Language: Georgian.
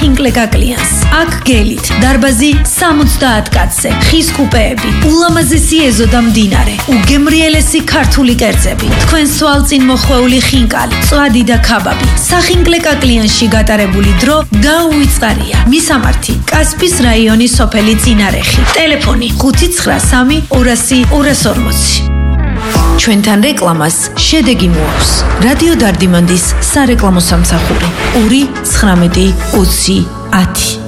სახინკლეკა კლიანს. აქ გელით, დარბაზი 70 კაცზე, ხის კუპეები, ულამაზესი ეზო და მდინარე, უგემრიელესი ქართული კერძები, თქვენ სვალწინ მოხვეული ხინკალი, წვადი და ქაბაბი. სახინკლეკა კლიანში გატარებული დრო დაუვიწყარია. მისამართი: კასპის რაიონის სოფელი წინარეხი. ტელეფონი 593 200 240. ჩვენთან რეკლამას შედეგი მოაქვს. რადიო დარდიმანდის სარეკლამო სამსახური 2 19 20 10.